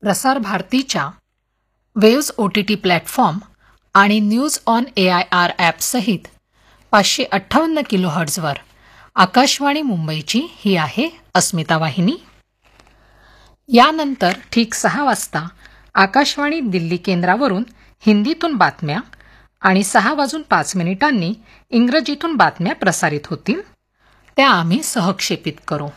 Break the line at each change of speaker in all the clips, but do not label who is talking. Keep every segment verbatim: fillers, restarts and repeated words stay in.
प्रसार भारतीच्या waves O T T platform आणि news on A I R ॲपसहित पाचशे अठ्ठावन्न किलो हर्ट्झवर आकाशवाणी मुंबईची ही आहे अस्मिता वाहिनी. यानंतर ठीक सहा वाजता आकाशवाणी दिल्ली केंद्रावरून हिंदीतून बातम्या आणि सहा वाजून पाच मिनिटांनी इंग्रजीतून बातम्या प्रसारित होतील, त्या आम्ही सहक्षेपित करू.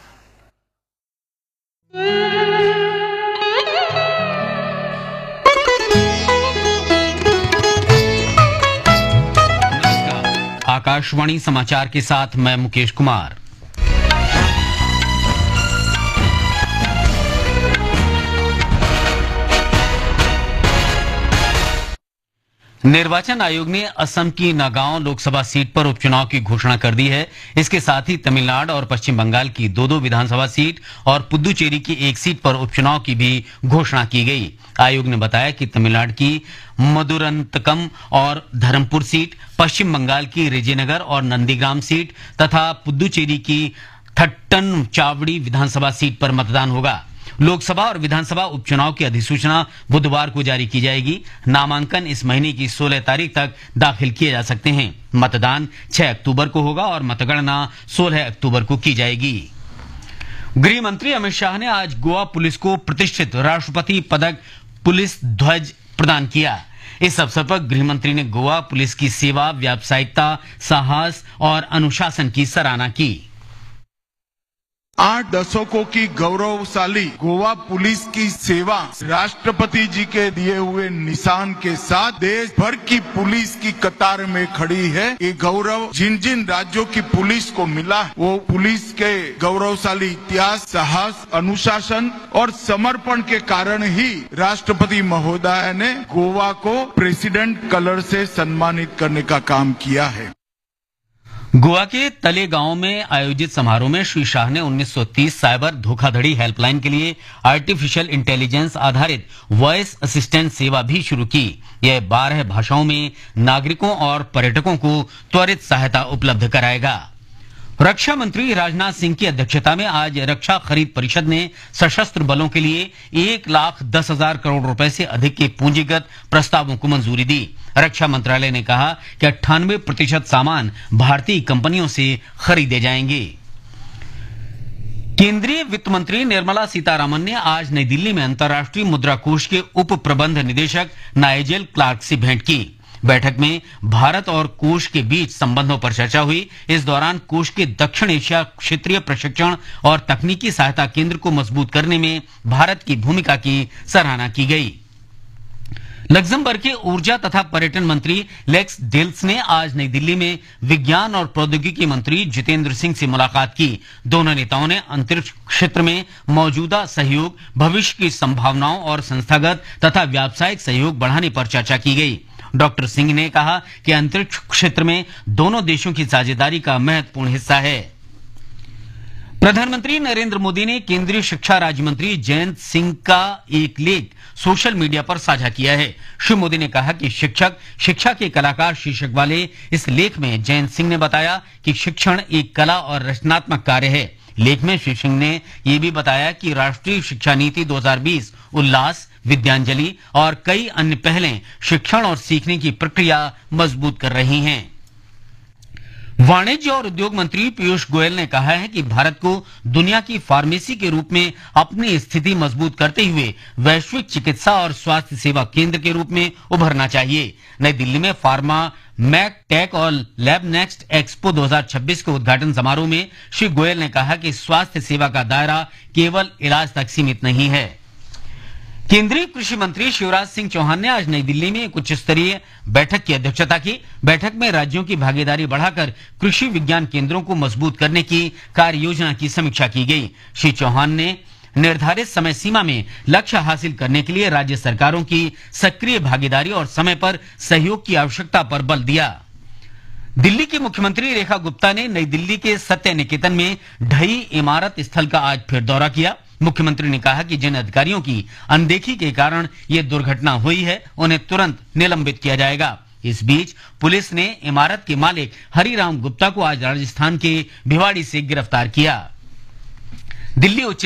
आकाशवाणी समाचार के साथ मैं मुकेश कुमार. निर्वाचन आयोग ने असम की नगांव लोकसभा सीट पर उपचुनाव की घोषणा कर दी है. इसके साथ ही तमिलनाडु और पश्चिम बंगाल की दो दो विधानसभा सीट और पुदुचेरी की एक सीट पर उपचुनाव की भी घोषणा की गई. आयोग ने बताया कि तमिलनाडु की मदुरंतकम और धर्मपुर सीट, पश्चिम बंगाल की रेजीनगर और नंदीग्राम सीट तथा पुदुचेरी की थट्टन चावड़ी विधानसभा सीट पर मतदान होगा. लोकसभा और विधानसभा उपचुनाव की अधिसूचना बुधवार को जारी की जाएगी. नामांकन इस महीने की सोलह तारीख तक दाखिल किए जा सकते हैं. मतदान छह अक्टूबर को होगा और मतगणना सोलह अक्टूबर को की जाएगी. गृह मंत्री अमित शाह ने आज गोवा पुलिस को प्रतिष्ठित राष्ट्रपति पदक पुलिस ध्वज प्रदान किया. इस अवसर पर गृह मंत्री ने गोवा पुलिस की सेवा, व्यावसायिकता, साहस और अनुशासन की सराहना की.
आठ दशकों की गौरवशाली गोवा पुलिस की सेवा राष्ट्रपति जी के दिए हुए निशान के साथ देश भर की पुलिस की कतार में खड़ी है. ये गौरव जिन जिन राज्यों की पुलिस को मिला, वो पुलिस के गौरवशाली इतिहास, साहस, अनुशासन और समर्पण के कारण ही राष्ट्रपति महोदय ने गोवा को प्रेसिडेंट कलर से सम्मानित करने का काम किया है.
गोवा के तले गांव में आयोजित समारोह में श्री शाह ने उन्नीस सौ तीस साइबर धोखाधड़ी हेल्पलाइन के लिए आर्टिफिशियल इंटेलिजेंस आधारित वॉइस असिस्टेंट सेवा भी शुरू की. यह बारह भाषाओं में नागरिकों और पर्यटकों को त्वरित सहायता उपलब्ध कराएगा. रक्षा मंत्री राजनाथ सिंह की अध्यक्षता में आज रक्षा खरीद परिषद ने सशस्त्र बलों के लिए एक लाख दस हजार करोड़ रुपए से अधिक के पूंजीगत प्रस्तावों को मंजूरी दी. रक्षा मंत्रालय ने कहा कि अट्ठानवे प्रतिशत सामान भारतीय कंपनियों से खरीदे जाएंगे. केंद्रीय वित्त मंत्री निर्मला सीतारामन ने आज नई दिल्ली में अंतर्राष्ट्रीय मुद्रा कोष के उप प्रबंध निदेशक नाइजेल क्लार्क से भेंट की. बैठक में भारत और कोष के बीच संबंधों पर चर्चा हुई. इस दौरान कोष के दक्षिण एशिया क्षेत्रीय प्रशिक्षण और तकनीकी सहायता केंद्र को मजबूत करने में भारत की भूमिका की सराहना की गई. लग्जमबर्ग के ऊर्जा तथा पर्यटन मंत्री लेक्स डेल्स ने आज नई दिल्ली में विज्ञान और प्रौद्योगिकी मंत्री जितेंद्र सिंह से मुलाकात की. दोनों नेताओं ने अंतरिक्ष क्षेत्र में मौजूदा सहयोग, भविष्य की संभावनाओं और संस्थागत तथा व्यावसायिक सहयोग बढ़ाने पर चर्चा की गई. डॉक्टर सिंह ने कहा कि अंतरिक्ष क्षेत्र में दोनों देशों की साझेदारी का महत्वपूर्ण हिस्सा है. प्रधानमंत्री नरेंद्र मोदी ने केंद्रीय शिक्षा राज्य मंत्री जयंत सिंह का एक लेख सोशल मीडिया पर साझा किया है. श्री मोदी ने कहा कि शिक्षक शिक्षा के कलाकार शीर्षक वाले इस लेख में जयंत सिंह ने बताया कि शिक्षण एक कला और रचनात्मक कार्य है. लेख में श्री सिंह ने यह भी बताया कि राष्ट्रीय शिक्षा नीति दो हज़ार बीस उल्लास, विद्यांजलि और कई अन्य पहलें शिक्षण और सीखने की प्रक्रिया मजबूत कर रही हैं. वाणिज्य और उद्योग मंत्री पीयूष गोयल ने कहा है कि भारत को दुनिया की फार्मेसी के रूप में अपनी स्थिति मजबूत करते हुए वैश्विक चिकित्सा और स्वास्थ्य सेवा केंद्र के रूप में उभरना चाहिए. नई दिल्ली में फार्मा मैक टेक और लैब नेक्स्ट एक्सपो दो हज़ार छब्बीस के उद्घाटन समारोह में श्री गोयल ने कहा कि स्वास्थ्य सेवा का दायरा केवल इलाज तक सीमित नहीं है. केंद्रीय कृषि मंत्री शिवराज सिंह चौहान ने आज नई दिल्ली में एक उच्च स्तरीय बैठक की अध्यक्षता की. बैठक में राज्यों की भागीदारी बढ़ाकर कृषि विज्ञान केंद्रों को मजबूत करने की कार्य योजना की समीक्षा की गई. श्री चौहान ने निर्धारित समय सीमा में लक्ष्य हासिल करने के लिए राज्य सरकारों की सक्रिय भागीदारी और समय पर सहयोग की आवश्यकता पर बल दिया. दिल्ली की मुख्यमंत्री रेखा गुप्ता ने नई दिल्ली के सत्य निकेतन में ढही इमारत स्थल का आज फिर दौरा किया. मुख्यमंत्री ने कहा कि जिन अधिकारियों की अनदेखी के कारण यह दुर्घटना हुई है, उन्हें तुरंत निलंबित किया जाएगा. इस बीच पुलिस ने इमारत के मालिक हरिराम गुप्ता को आज राजस्थान के भिवाड़ी से गिरफ्तार किया. दिल्ली उच्च